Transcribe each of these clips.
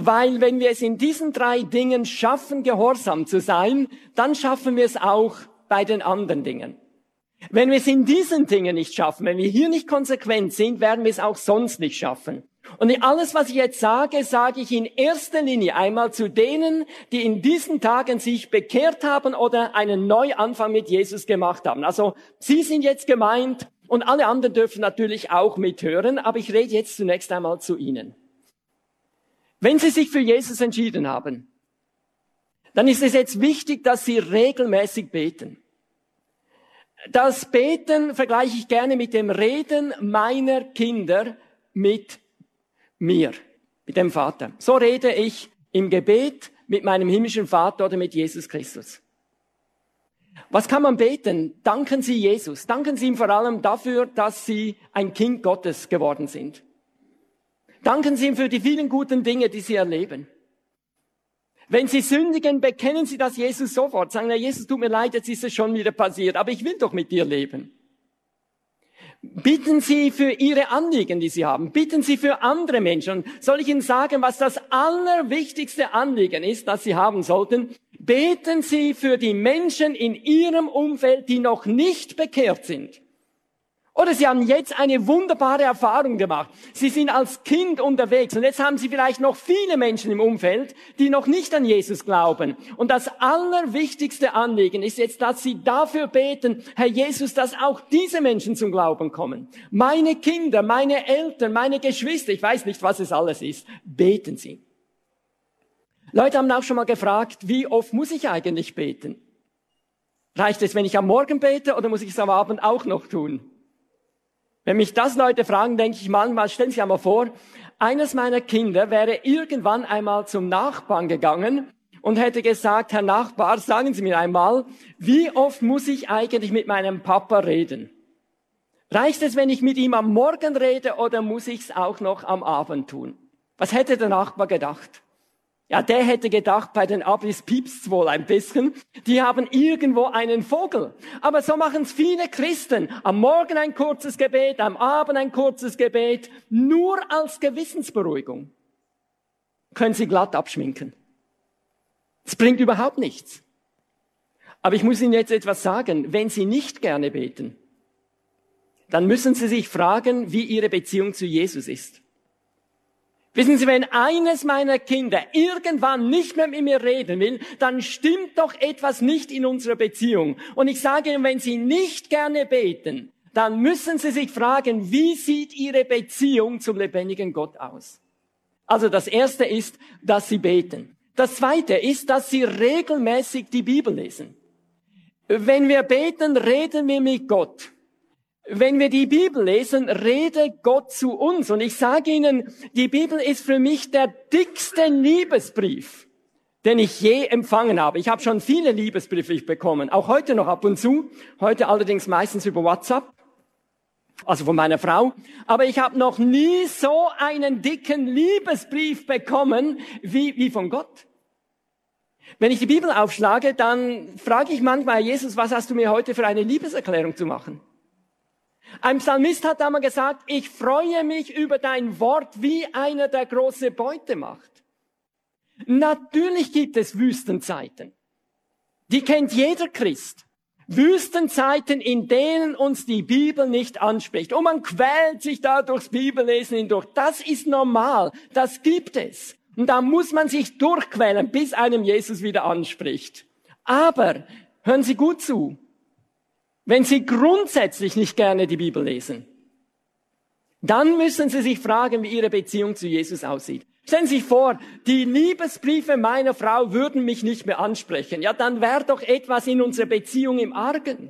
weil wenn wir es in diesen 3 Dingen schaffen, gehorsam zu sein, dann schaffen wir es auch bei den anderen Dingen. Wenn wir es in diesen Dingen nicht schaffen, wenn wir hier nicht konsequent sind, werden wir es auch sonst nicht schaffen. Und alles, was ich jetzt sage, sage ich in erster Linie einmal zu denen, die in diesen Tagen sich bekehrt haben oder einen Neuanfang mit Jesus gemacht haben. Also Sie sind jetzt gemeint und alle anderen dürfen natürlich auch mithören, aber ich rede jetzt zunächst einmal zu Ihnen. Wenn Sie sich für Jesus entschieden haben, dann ist es jetzt wichtig, dass Sie regelmäßig beten. Das Beten vergleiche ich gerne mit dem Reden meiner Kinder mit mir, mit dem Vater. So rede ich im Gebet mit meinem himmlischen Vater oder mit Jesus Christus. Was kann man beten? Danken Sie Jesus. Danken Sie ihm vor allem dafür, dass Sie ein Kind Gottes geworden sind. Danken Sie ihm für die vielen guten Dinge, die Sie erleben. Wenn Sie sündigen, bekennen Sie das Jesus sofort. Sagen, na, Jesus, tut mir leid, jetzt ist es schon wieder passiert, aber ich will doch mit dir leben. Bitten Sie für Ihre Anliegen, die Sie haben. Bitten Sie für andere Menschen. Und soll ich Ihnen sagen, was das allerwichtigste Anliegen ist, das Sie haben sollten? Beten Sie für die Menschen in Ihrem Umfeld, die noch nicht bekehrt sind. Oder Sie haben jetzt eine wunderbare Erfahrung gemacht. Sie sind als Kind unterwegs und jetzt haben Sie vielleicht noch viele Menschen im Umfeld, die noch nicht an Jesus glauben. Und das allerwichtigste Anliegen ist jetzt, dass Sie dafür beten, Herr Jesus, dass auch diese Menschen zum Glauben kommen. Meine Kinder, meine Eltern, meine Geschwister, ich weiß nicht, was es alles ist, beten Sie. Leute haben auch schon mal gefragt, wie oft muss ich eigentlich beten? Reicht es, wenn ich am Morgen bete oder muss ich es am Abend auch noch tun? Wenn mich das Leute fragen, denke ich manchmal, stellen Sie sich einmal vor, eines meiner Kinder wäre irgendwann einmal zum Nachbarn gegangen und hätte gesagt, Herr Nachbar, sagen Sie mir einmal, wie oft muss ich eigentlich mit meinem Papa reden? Reicht es, wenn ich mit ihm am Morgen rede oder muss ich es auch noch am Abend tun? Was hätte der Nachbar gedacht? Ja, der hätte gedacht, bei den Abis piepst's wohl ein bisschen. Die haben irgendwo einen Vogel. Aber so machen's viele Christen. Am Morgen ein kurzes Gebet, am Abend ein kurzes Gebet. Nur als Gewissensberuhigung. Können Sie glatt abschminken. Es bringt überhaupt nichts. Aber ich muss Ihnen jetzt etwas sagen. Wenn Sie nicht gerne beten, dann müssen Sie sich fragen, wie Ihre Beziehung zu Jesus ist. Wissen Sie, wenn eines meiner Kinder irgendwann nicht mehr mit mir reden will, dann stimmt doch etwas nicht in unserer Beziehung. Und ich sage Ihnen, wenn Sie nicht gerne beten, dann müssen Sie sich fragen, wie sieht Ihre Beziehung zum lebendigen Gott aus? Also das Erste ist, dass Sie beten. Das Zweite ist, dass Sie regelmäßig die Bibel lesen. Wenn wir beten, reden wir mit Gott. Wenn wir die Bibel lesen, redet Gott zu uns. Und ich sage Ihnen, die Bibel ist für mich der dickste Liebesbrief, den ich je empfangen habe. Ich habe schon viele Liebesbriefe bekommen, auch heute noch ab und zu. Heute allerdings meistens über WhatsApp, also von meiner Frau. Aber ich habe noch nie so einen dicken Liebesbrief bekommen wie von Gott. Wenn ich die Bibel aufschlage, dann frage ich manchmal, Jesus, was hast du mir heute für eine Liebeserklärung zu machen? Ein Psalmist hat einmal gesagt, ich freue mich über dein Wort, wie einer, der große Beute macht. Natürlich gibt es Wüstenzeiten. Die kennt jeder Christ. Wüstenzeiten, in denen uns die Bibel nicht anspricht. Und man quält sich da durchs Bibellesen hindurch. Das ist normal. Das gibt es. Und da muss man sich durchquälen, bis einem Jesus wieder anspricht. Aber, hören Sie gut zu, wenn Sie grundsätzlich nicht gerne die Bibel lesen, dann müssen Sie sich fragen, wie Ihre Beziehung zu Jesus aussieht. Stellen Sie sich vor, die Liebesbriefe meiner Frau würden mich nicht mehr ansprechen. Ja, dann wäre doch etwas in unserer Beziehung im Argen.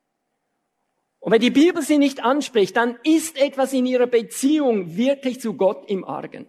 Und wenn die Bibel Sie nicht anspricht, dann ist etwas in Ihrer Beziehung wirklich zu Gott im Argen.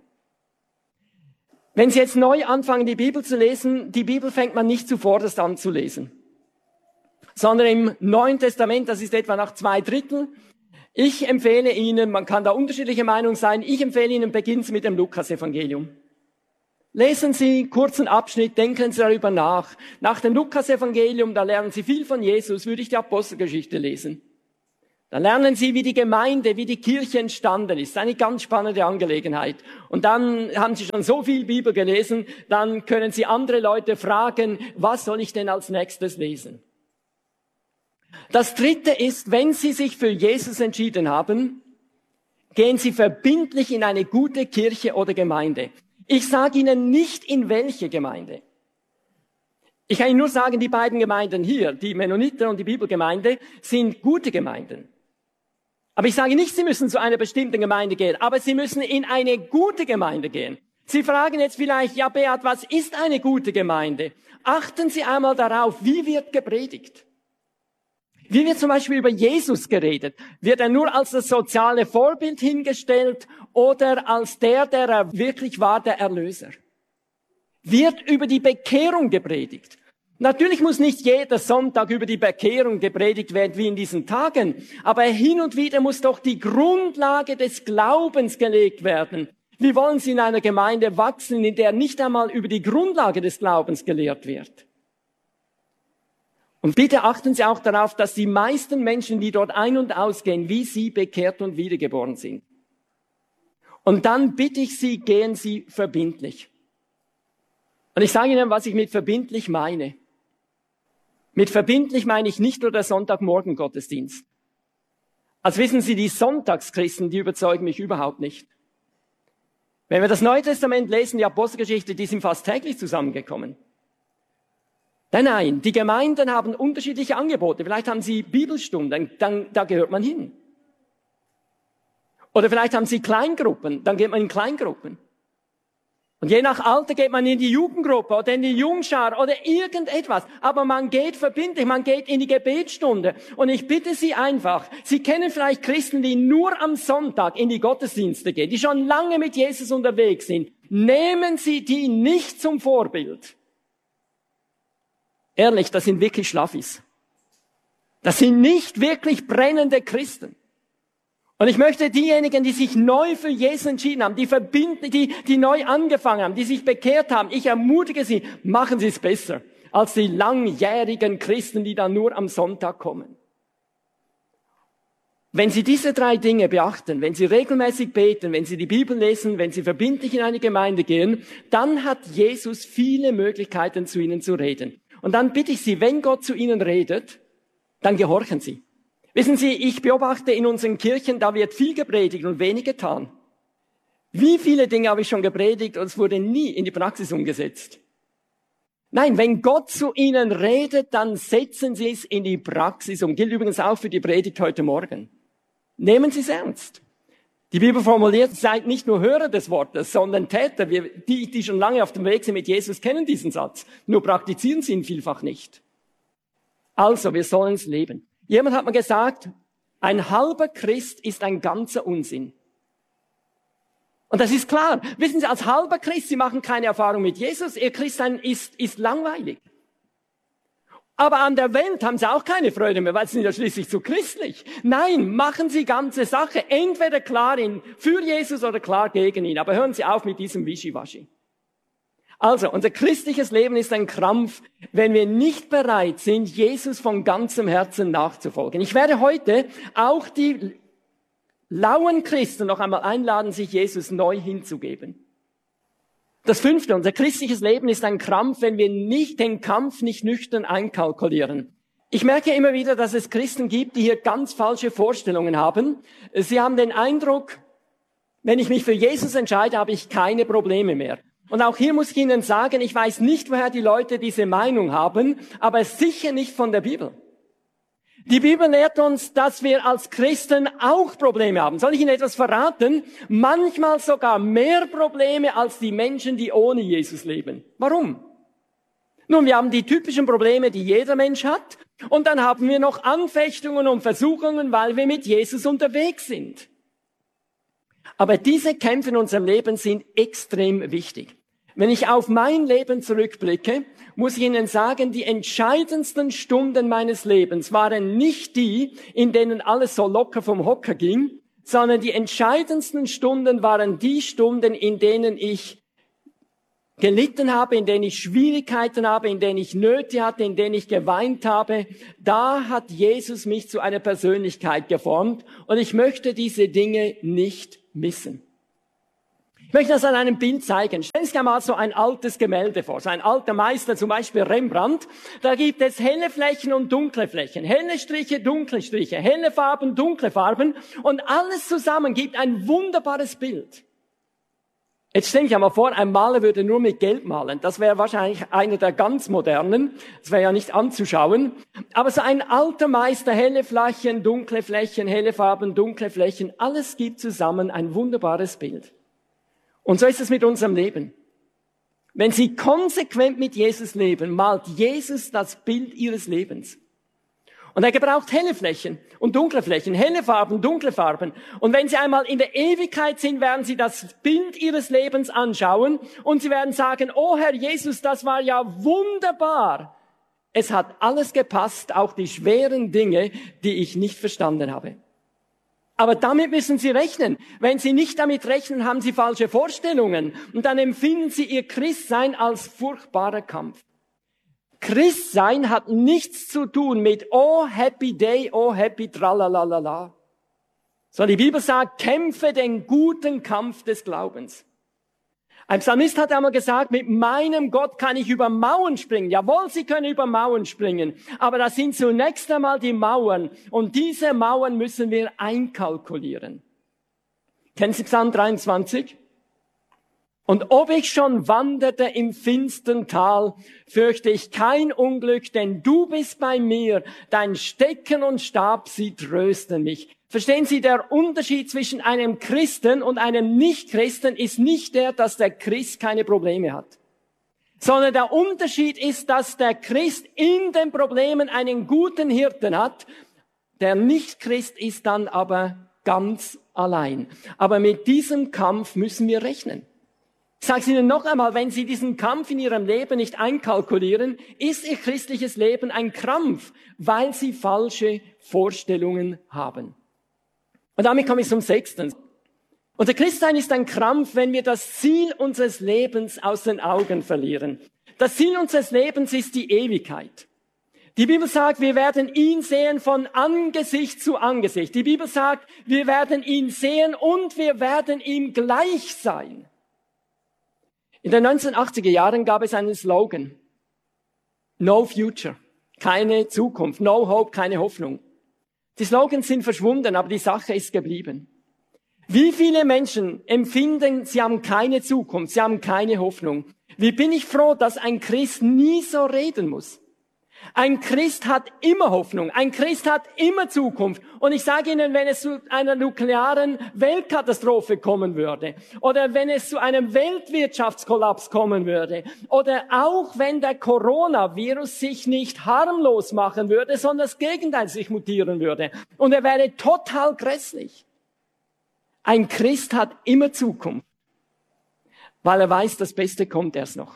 Wenn Sie jetzt neu anfangen, die Bibel zu lesen, die Bibel fängt man nicht zuvorderst an zu lesen, sondern im Neuen Testament, das ist etwa nach 2/3. Ich empfehle Ihnen, man kann da unterschiedliche Meinungen sein, ich empfehle Ihnen, beginnen Sie mit dem Lukas-Evangelium. Lesen Sie kurzen Abschnitt, denken Sie darüber nach. Nach dem Lukas-Evangelium, da lernen Sie viel von Jesus, würde ich die Apostelgeschichte lesen. Dann lernen Sie, wie die Gemeinde, wie die Kirche entstanden ist. Eine ganz spannende Angelegenheit. Und dann haben Sie schon so viel Bibel gelesen, dann können Sie andere Leute fragen, was soll ich denn als nächstes lesen? Das Dritte ist, wenn Sie sich für Jesus entschieden haben, gehen Sie verbindlich in eine gute Kirche oder Gemeinde. Ich sage Ihnen nicht, in welche Gemeinde. Ich kann Ihnen nur sagen, die beiden Gemeinden hier, die Mennoniter und die Bibelgemeinde, sind gute Gemeinden. Aber ich sage nicht, Sie müssen zu einer bestimmten Gemeinde gehen, aber Sie müssen in eine gute Gemeinde gehen. Sie fragen jetzt vielleicht, ja Beat, was ist eine gute Gemeinde? Achten Sie einmal darauf, wie wird gepredigt? Wie wird zum Beispiel über Jesus geredet? Wird er nur als das soziale Vorbild hingestellt oder als der er wirklich war, der Erlöser? Wird über die Bekehrung gepredigt? Natürlich muss nicht jeder Sonntag über die Bekehrung gepredigt werden wie in diesen Tagen, aber hin und wieder muss doch die Grundlage des Glaubens gelegt werden. Wie wollen Sie in einer Gemeinde wachsen, in der nicht einmal über die Grundlage des Glaubens gelehrt wird? Und bitte achten Sie auch darauf, dass die meisten Menschen, die dort ein- und ausgehen, wie Sie bekehrt und wiedergeboren sind. Und dann bitte ich Sie, gehen Sie verbindlich. Und ich sage Ihnen, was ich mit verbindlich meine. Mit verbindlich meine ich nicht nur der Sonntagmorgen-Gottesdienst. Also wissen Sie, die Sonntagschristen, die überzeugen mich überhaupt nicht. Wenn wir das Neue Testament lesen, die Apostelgeschichte, die sind fast täglich zusammengekommen. Nein, die Gemeinden haben unterschiedliche Angebote. Vielleicht haben sie Bibelstunden, da gehört man hin. Oder vielleicht haben sie Kleingruppen, dann geht man in Kleingruppen. Und je nach Alter geht man in die Jugendgruppe oder in die Jungschar oder irgendetwas. Aber man geht verbindlich, man geht in die Gebetsstunde. Und ich bitte Sie einfach, Sie kennen vielleicht Christen, die nur am Sonntag in die Gottesdienste gehen, die schon lange mit Jesus unterwegs sind. Nehmen Sie die nicht zum Vorbild. Ehrlich, das sind wirklich Schlaffis. Das sind nicht wirklich brennende Christen. Und ich möchte diejenigen, die sich neu für Jesus entschieden haben, die neu angefangen haben, die sich bekehrt haben, ich ermutige Sie, machen Sie es besser als die langjährigen Christen, die dann nur am Sonntag kommen. Wenn Sie diese 3 Dinge beachten, wenn Sie regelmäßig beten, wenn Sie die Bibel lesen, wenn Sie verbindlich in eine Gemeinde gehen, dann hat Jesus viele Möglichkeiten, zu Ihnen zu reden. Und dann bitte ich Sie, wenn Gott zu Ihnen redet, dann gehorchen Sie. Wissen Sie, ich beobachte in unseren Kirchen, da wird viel gepredigt und wenig getan. Wie viele Dinge habe ich schon gepredigt und es wurde nie in die Praxis umgesetzt? Nein, wenn Gott zu Ihnen redet, dann setzen Sie es in die Praxis um. Gilt übrigens auch für die Predigt heute Morgen. Nehmen Sie es ernst. Die Bibel formuliert, seid nicht nur Hörer des Wortes, sondern Täter. Die schon lange auf dem Weg sind mit Jesus, kennen diesen Satz. Nur praktizieren sie ihn vielfach nicht. Also, wir sollen es leben. Jemand hat mir gesagt, ein halber Christ ist ein ganzer Unsinn. Und das ist klar. Wissen Sie, als halber Christ, Sie machen keine Erfahrung mit Jesus. Ihr Christsein ist langweilig. Aber an der Welt haben Sie auch keine Freude mehr, weil Sie sind ja schließlich zu christlich. Nein, machen Sie ganze Sache. Entweder klar für Jesus oder klar gegen ihn. Aber hören Sie auf mit diesem Wischiwaschi. Also, unser christliches Leben ist ein Krampf, wenn wir nicht bereit sind, Jesus von ganzem Herzen nachzufolgen. Ich werde heute auch die lauen Christen noch einmal einladen, sich Jesus neu hinzugeben. Das 5. Unser christliches Leben ist ein Krampf, wenn wir den Kampf nicht nüchtern einkalkulieren. Ich merke immer wieder, dass es Christen gibt, die hier ganz falsche Vorstellungen haben. Sie haben den Eindruck, wenn ich mich für Jesus entscheide, habe ich keine Probleme mehr. Und auch hier muss ich Ihnen sagen, ich weiß nicht, woher die Leute diese Meinung haben, aber sicher nicht von der Bibel. Die Bibel lehrt uns, dass wir als Christen auch Probleme haben. Soll ich Ihnen etwas verraten? Manchmal sogar mehr Probleme als die Menschen, die ohne Jesus leben. Warum? Nun, wir haben die typischen Probleme, die jeder Mensch hat. Und dann haben wir noch Anfechtungen und Versuchungen, weil wir mit Jesus unterwegs sind. Aber diese Kämpfe in unserem Leben sind extrem wichtig. Wenn ich auf mein Leben zurückblicke, muss ich Ihnen sagen, die entscheidendsten Stunden meines Lebens waren nicht die, in denen alles so locker vom Hocker ging, sondern die entscheidendsten Stunden waren die Stunden, in denen ich gelitten habe, in denen ich Schwierigkeiten habe, in denen ich Nöte hatte, in denen ich geweint habe, da hat Jesus mich zu einer Persönlichkeit geformt und ich möchte diese Dinge nicht missen. Ich möchte das an einem Bild zeigen. Stellen Sie sich einmal so ein altes Gemälde vor, so ein alter Meister, zum Beispiel Rembrandt. Da gibt es helle Flächen und dunkle Flächen, helle Striche, dunkle Striche, helle Farben, dunkle Farben und alles zusammen gibt ein wunderbares Bild. Jetzt stell dich einmal vor, ein Maler würde nur mit Gelb malen. Das wäre wahrscheinlich einer der ganz modernen. Das wäre ja nicht anzuschauen. Aber so ein alter Meister, helle Flächen, dunkle Flächen, helle Farben, dunkle Flächen, alles gibt zusammen ein wunderbares Bild. Und so ist es mit unserem Leben. Wenn Sie konsequent mit Jesus leben, malt Jesus das Bild Ihres Lebens. Und er gebraucht helle Flächen und dunkle Flächen, helle Farben, dunkle Farben. Und wenn Sie einmal in der Ewigkeit sind, werden Sie das Bild Ihres Lebens anschauen und Sie werden sagen, oh Herr Jesus, das war ja wunderbar. Es hat alles gepasst, auch die schweren Dinge, die ich nicht verstanden habe. Aber damit müssen Sie rechnen. Wenn Sie nicht damit rechnen, haben Sie falsche Vorstellungen. Und dann empfinden Sie Ihr Christsein als furchtbarer Kampf. Christsein hat nichts zu tun mit oh happy day, oh happy tralalala. Sondern die Bibel sagt, kämpfe den guten Kampf des Glaubens. Ein Psalmist hat einmal gesagt, mit meinem Gott kann ich über Mauern springen. Jawohl, Sie können über Mauern springen. Aber das sind zunächst einmal die Mauern. Und diese Mauern müssen wir einkalkulieren. Kennen Sie Psalm 23? Und ob ich schon wanderte im finstern Tal, fürchte ich kein Unglück, denn du bist bei mir, dein Stecken und Stab, sie trösten mich. Verstehen Sie, der Unterschied zwischen einem Christen und einem Nichtchristen ist nicht der, dass der Christ keine Probleme hat, sondern der Unterschied ist, dass der Christ in den Problemen einen guten Hirten hat. Der Nichtchrist ist dann aber ganz allein. Aber mit diesem Kampf müssen wir rechnen. Ich sage es Ihnen noch einmal, wenn Sie diesen Kampf in Ihrem Leben nicht einkalkulieren, ist Ihr christliches Leben ein Krampf, weil Sie falsche Vorstellungen haben. Und damit komme ich zum 6. Unser Christsein ist ein Krampf, wenn wir das Ziel unseres Lebens aus den Augen verlieren. Das Ziel unseres Lebens ist die Ewigkeit. Die Bibel sagt, wir werden ihn sehen von Angesicht zu Angesicht. Die Bibel sagt, wir werden ihn sehen und wir werden ihm gleich sein. In den 1980er Jahren gab es einen Slogan. No future. Keine Zukunft. No hope. Keine Hoffnung. Die Slogans sind verschwunden, aber die Sache ist geblieben. Wie viele Menschen empfinden, sie haben keine Zukunft, sie haben keine Hoffnung. Wie bin ich froh, dass ein Christ nie so reden muss. Ein Christ hat immer Hoffnung, ein Christ hat immer Zukunft. Und ich sage Ihnen, wenn es zu einer nuklearen Weltkatastrophe kommen würde, oder wenn es zu einem Weltwirtschaftskollaps kommen würde, oder auch wenn der Coronavirus sich nicht harmlos machen würde, sondern das Gegenteil sich mutieren würde, und er wäre total grässlich. Ein Christ hat immer Zukunft, weil er weiß, das Beste kommt erst noch.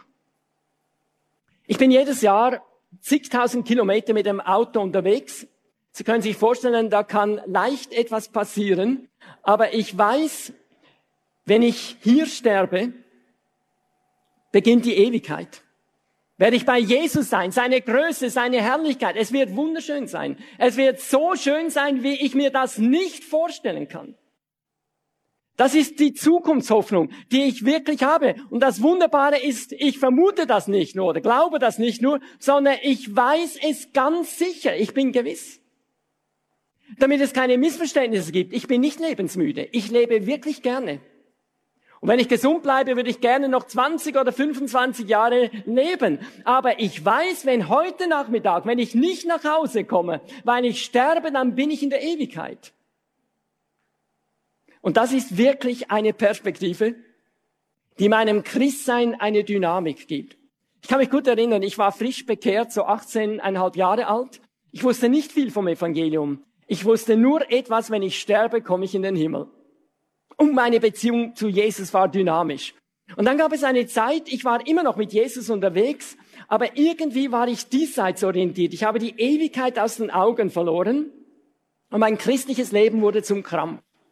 Ich bin jedes Jahr zigtausend Kilometer mit dem Auto unterwegs. Sie können sich vorstellen, da kann leicht etwas passieren. Aber ich weiß, wenn ich hier sterbe, beginnt die Ewigkeit. Werde ich bei Jesus sein, seine Größe, seine Herrlichkeit. Es wird wunderschön sein. Es wird so schön sein, wie ich mir das nicht vorstellen kann. Das ist die Zukunftshoffnung, die ich wirklich habe. Und das Wunderbare ist, ich vermute das nicht nur oder glaube das nicht nur, sondern ich weiß es ganz sicher. Ich bin gewiss. Damit es keine Missverständnisse gibt. Ich bin nicht lebensmüde. Ich lebe wirklich gerne. Und wenn ich gesund bleibe, würde ich gerne noch 20 oder 25 Jahre leben. Aber ich weiß, wenn heute Nachmittag, wenn ich nicht nach Hause komme, weil ich sterbe, dann bin ich in der Ewigkeit. Und das ist wirklich eine Perspektive, die meinem Christsein eine Dynamik gibt. Ich kann mich gut erinnern, ich war frisch bekehrt, so 18,5 Jahre alt. Ich wusste nicht viel vom Evangelium. Ich wusste nur etwas, wenn ich sterbe, komme ich in den Himmel. Und meine Beziehung zu Jesus war dynamisch. Und dann gab es eine Zeit, ich war immer noch mit Jesus unterwegs, aber irgendwie war ich diesseits orientiert. Ich habe die Ewigkeit aus den Augen verloren und mein christliches Leben wurde zum Krampf.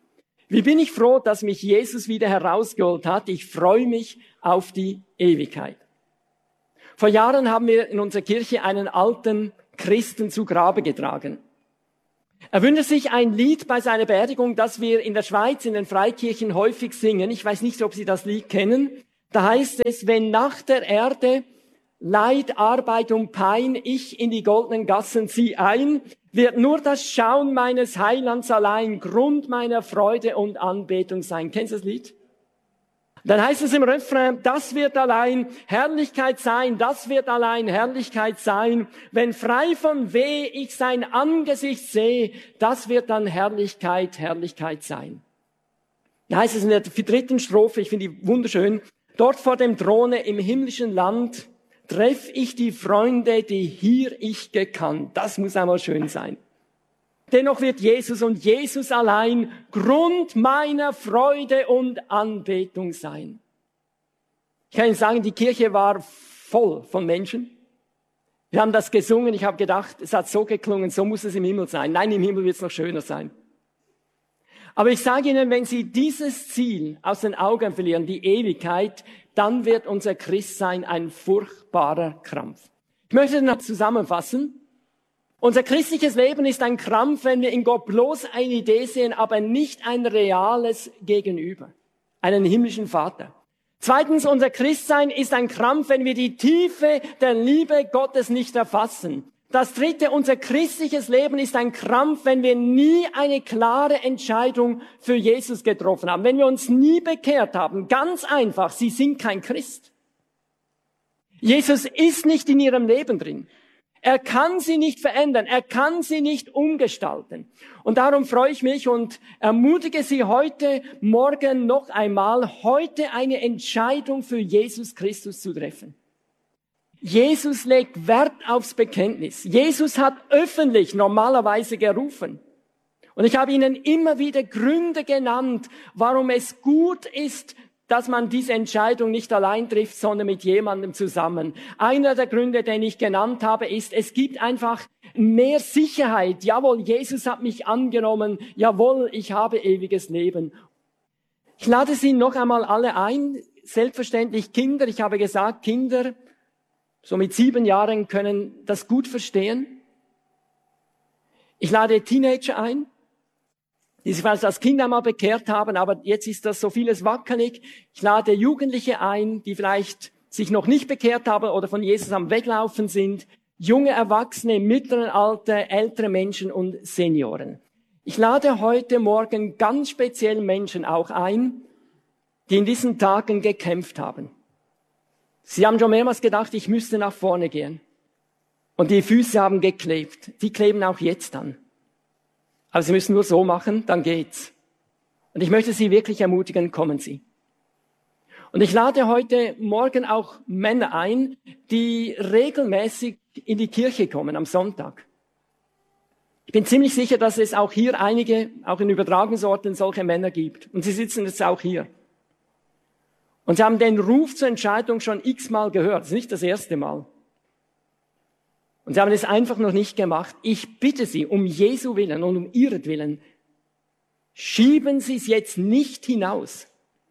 Wie bin ich froh, dass mich Jesus wieder herausgeholt hat. Ich freue mich auf die Ewigkeit. Vor Jahren haben wir in unserer Kirche einen alten Christen zu Grabe getragen. Er wünscht sich ein Lied bei seiner Beerdigung, das wir in der Schweiz in den Freikirchen häufig singen. Ich weiß nicht, ob Sie das Lied kennen. Da heißt es, wenn nach der Erde Leid, Arbeit und Pein ich in die goldenen Gassen zieh ein, wird nur das Schauen meines Heilands allein Grund meiner Freude und Anbetung sein. Kennst du das Lied? Dann heißt es im Refrain, das wird allein Herrlichkeit sein, das wird allein Herrlichkeit sein. Wenn frei von Weh ich sein Angesicht sehe, das wird dann Herrlichkeit, Herrlichkeit sein. Da heißt es in der 3. Strophe, ich finde die wunderschön, dort vor dem Throne im himmlischen Land treff ich die Freunde, die hier ich gekannt. Das muss einmal schön sein. Dennoch wird Jesus und Jesus allein Grund meiner Freude und Anbetung sein. Ich kann Ihnen sagen, die Kirche war voll von Menschen. Wir haben das gesungen, ich habe gedacht, es hat so geklungen, so muss es im Himmel sein. Nein, im Himmel wird es noch schöner sein. Aber ich sage Ihnen, wenn Sie dieses Ziel aus den Augen verlieren, die Ewigkeit, dann wird unser Christsein ein furchtbarer Krampf. Ich möchte noch zusammenfassen. Unser christliches Leben ist ein Krampf, wenn wir in Gott bloß eine Idee sehen, aber nicht ein reales Gegenüber, einen himmlischen Vater. Zweitens, unser Christsein ist ein Krampf, wenn wir die Tiefe der Liebe Gottes nicht erfassen. Das dritte, unser christliches Leben ist ein Krampf, wenn wir nie eine klare Entscheidung für Jesus getroffen haben, wenn wir uns nie bekehrt haben. Ganz einfach, Sie sind kein Christ. Jesus ist nicht in Ihrem Leben drin. Er kann sie nicht verändern, er kann sie nicht umgestalten. Und darum freue ich mich und ermutige Sie heute, morgen noch einmal, heute eine Entscheidung für Jesus Christus zu treffen. Jesus legt Wert aufs Bekenntnis. Jesus hat öffentlich normalerweise gerufen. Und ich habe Ihnen immer wieder Gründe genannt, warum es gut ist, dass man diese Entscheidung nicht allein trifft, sondern mit jemandem zusammen. Einer der Gründe, den ich genannt habe, ist, es gibt einfach mehr Sicherheit. Jawohl, Jesus hat mich angenommen. Jawohl, ich habe ewiges Leben. Ich lade Sie noch einmal alle ein. Selbstverständlich Kinder. Ich habe gesagt, Kinder, so mit 7 Jahren können das gut verstehen. Ich lade Teenager ein, die sich vielleicht als Kinder mal bekehrt haben, aber jetzt ist das so vieles wackelig. Ich lade Jugendliche ein, die vielleicht sich noch nicht bekehrt haben oder von Jesus am Weglaufen sind. Junge Erwachsene im mittleren Alter, ältere Menschen und Senioren. Ich lade heute Morgen ganz speziell Menschen auch ein, die in diesen Tagen gekämpft haben. Sie haben schon mehrmals gedacht, ich müsste nach vorne gehen. Und die Füße haben geklebt. Die kleben auch jetzt an. Aber Sie müssen nur so machen, dann geht's. Und ich möchte Sie wirklich ermutigen, kommen Sie. Und ich lade heute Morgen auch Männer ein, die regelmäßig in die Kirche kommen am Sonntag. Ich bin ziemlich sicher, dass es auch hier einige, auch in Übertragungsorten, solche Männer gibt. Und sie sitzen jetzt auch hier. Und sie haben den Ruf zur Entscheidung schon x-mal gehört. Das ist nicht das erste Mal. Und sie haben es einfach noch nicht gemacht. Ich bitte Sie, um Jesu Willen und um Ihretwillen, schieben Sie es jetzt nicht hinaus,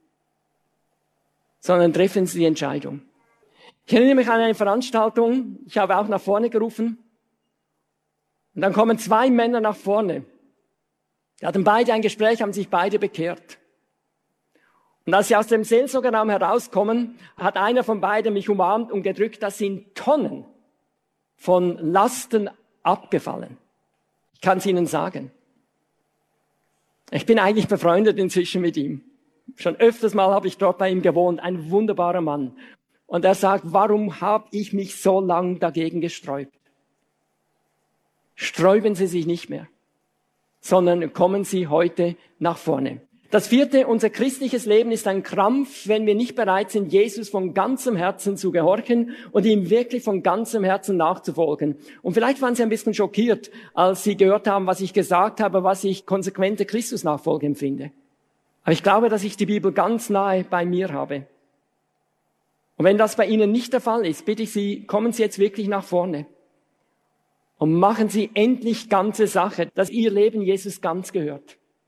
sondern treffen Sie die Entscheidung. Ich erinnere mich an eine Veranstaltung, ich habe auch nach vorne gerufen. Und dann kommen 2 Männer nach vorne. Die hatten beide ein Gespräch, haben sich beide bekehrt. Und als sie aus dem Seelsorgerraum herauskommen, hat einer von beiden mich umarmt und gedrückt, das sind Tonnen von Lasten abgefallen. Ich kann es Ihnen sagen. Ich bin eigentlich befreundet inzwischen mit ihm. Schon öfters mal habe ich dort bei ihm gewohnt, ein wunderbarer Mann. Und er sagt, warum habe ich mich so lang dagegen gesträubt? Sträuben Sie sich nicht mehr, sondern kommen Sie heute nach vorne. Das 4., unser christliches Leben ist ein Krampf, wenn wir nicht bereit sind, Jesus von ganzem Herzen zu gehorchen und ihm wirklich von ganzem Herzen nachzufolgen. Und vielleicht waren Sie ein bisschen schockiert, als Sie gehört haben, was ich gesagt habe, was ich konsequente Christusnachfolge empfinde. Aber ich glaube, dass ich die Bibel ganz nahe bei mir habe. Und wenn das bei Ihnen nicht der Fall ist, bitte ich Sie, kommen Sie jetzt wirklich nach vorne. Und machen Sie endlich ganze Sache, dass Ihr Leben Jesus ganz gehört.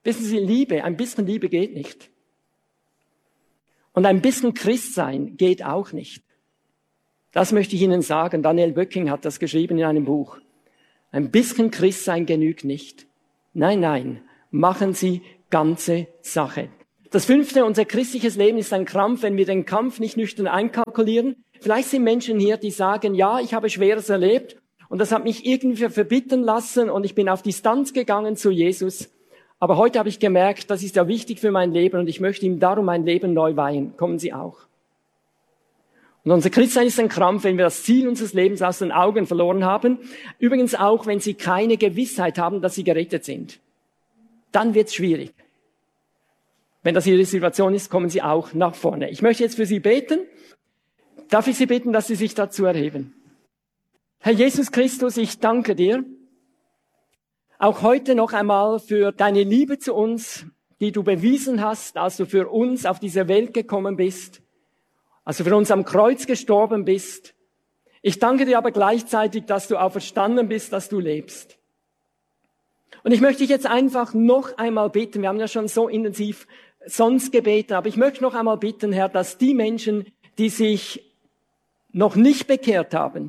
Wissen Sie, Liebe, ein bisschen Liebe geht nicht. Und ein bisschen Christsein geht auch nicht. Das möchte ich Ihnen sagen. Daniel Böcking hat das geschrieben in einem Buch. Ein bisschen Christsein genügt nicht. Nein, nein, machen Sie ganze Sache. Das 5., unser christliches Leben ist ein Krampf, wenn wir den Kampf nicht nüchtern einkalkulieren. Vielleicht sind Menschen hier, die sagen, ja, ich habe Schweres erlebt und das hat mich irgendwie verbittern lassen und ich bin auf Distanz gegangen zu Jesus. Aber heute habe ich gemerkt, das ist ja wichtig für mein Leben und ich möchte ihm darum mein Leben neu weihen. Kommen Sie auch. Und unser Christsein ist ein Krampf, wenn wir das Ziel unseres Lebens aus den Augen verloren haben. Übrigens auch, wenn Sie keine Gewissheit haben, dass Sie gerettet sind. Dann wird es schwierig. Wenn das Ihre Situation ist, kommen Sie auch nach vorne. Ich möchte jetzt für Sie beten. Darf ich Sie bitten, dass Sie sich dazu erheben? Herr Jesus Christus, ich danke dir auch heute noch einmal für deine Liebe zu uns, die du bewiesen hast, als du für uns auf diese Welt gekommen bist, als du für uns am Kreuz gestorben bist. Ich danke dir aber gleichzeitig, dass du auferstanden bist, dass du lebst. Und ich möchte dich jetzt einfach noch einmal bitten, wir haben ja schon so intensiv sonst gebeten, aber ich möchte noch einmal bitten, Herr, dass die Menschen, die sich noch nicht bekehrt haben,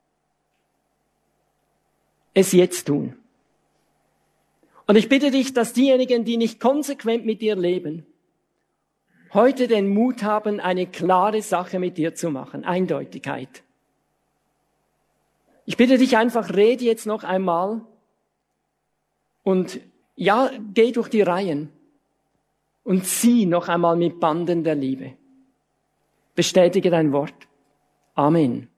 es jetzt tun. Und ich bitte dich, dass diejenigen, die nicht konsequent mit dir leben, heute den Mut haben, eine klare Sache mit dir zu machen, Eindeutigkeit. Ich bitte dich einfach, rede jetzt noch einmal und ja, geh durch die Reihen. Und zieh noch einmal mit Banden der Liebe. Bestätige dein Wort. Amen.